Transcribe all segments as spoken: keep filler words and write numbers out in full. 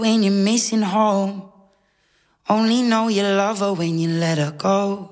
When you're missing home, only know you love her when you let her go.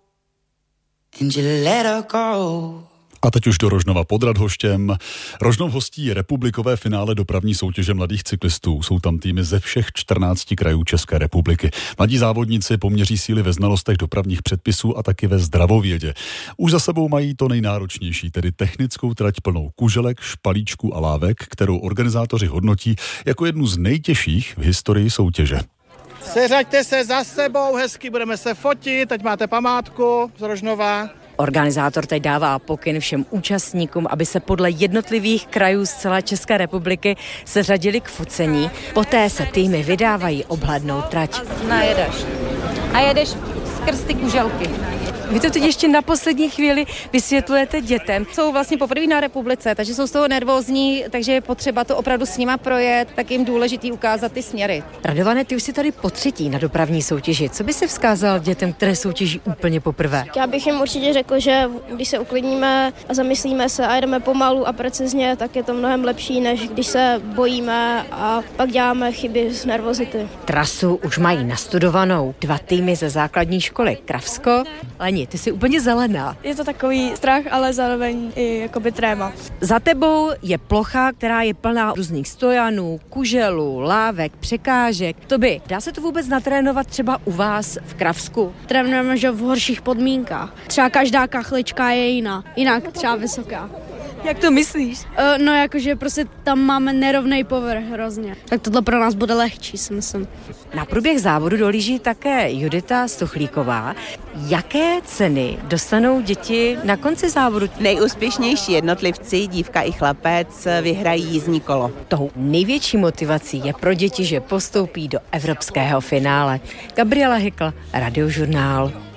And you let her go. A teď už do Rožnova pod Radhoštěm. Rožnov hostí republikové finále dopravní soutěže mladých cyklistů. Jsou tam týmy ze všech čtrnácti krajů České republiky. Mladí závodníci poměří síly ve znalostech dopravních předpisů a taky ve zdravovědě. Už za sebou mají to nejnáročnější, tedy technickou trať plnou kuželek, špalíčků a lávek, kterou organizátoři hodnotí jako jednu z nejtěžších v historii soutěže. Seřaďte se za sebou, hezky budeme se fotit, teď máte památku z Rožnova. Organizátor teď dává pokyn všem účastníkům, aby se podle jednotlivých krajů z celé České republiky seřadili k focení. Poté se týmy vydávají obhlédnout trať. Najedeš. A jedeš skrz ty kuželky. Vy to teď ještě na poslední chvíli vysvětlujete dětem. Jsou vlastně poprvé na republice, takže jsou z toho nervózní, takže je potřeba to opravdu s nima projet, tak jim důležitý ukázat ty směry. Radované, ty už jsi tady po třetí na dopravní soutěži. Co by si vzkázal dětem, které soutěží úplně poprvé? Já bych jim určitě řekl, že když se uklidníme a zamyslíme se a jedeme pomalu a precizně, tak je to mnohem lepší, než když se bojíme a pak děláme chyby z nervozity. Trasu už mají nastudovanou dva týmy ze základní školy Kravsko. Leni, ty jsi úplně zelená. Je to takový strach, ale zároveň i jakoby tréma. Za tebou je plocha, která je plná různých stojanů, kuželů, lávek, překážek. To by, dá se to vůbec natrénovat třeba u vás v Kravsku? Trénujeme, že v horších podmínkách. Třeba každá kachlička je jiná, jinak třeba vysoká. Jak to myslíš? Uh, no jakože prostě tam máme nerovnej povrch hrozně. Tak tohle pro nás bude lehčí, si myslím. Na průběh závodu dohlíží také Judita Stuchlíková. Jaké ceny dostanou děti na konci závodu? Nejúspěšnější jednotlivci, dívka i chlapec, vyhrají jízdní kolo. Tou největší motivací je pro děti, že postoupí do evropského finále. Gabriela Hykl, Radiožurnál.